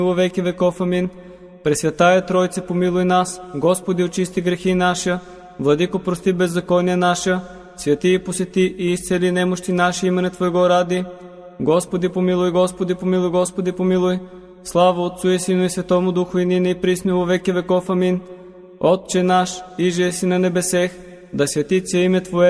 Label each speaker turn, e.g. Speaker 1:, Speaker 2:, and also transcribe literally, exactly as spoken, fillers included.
Speaker 1: во веки веков. Амин. Пресвятая Тройце, помилуй нас. Господи, очисти грехи наша. Владико, прости беззакония наша. Святи и посети и изцели немощи наши имене Твоего ради. Господи, помилуй, Господи, помилуй, Господи, помилуй. Слава Отцу и Сину и Святому Духу, и нине и присно во веки веков. Амин. Отче наш, иже си на небесех, да свети се име Твое,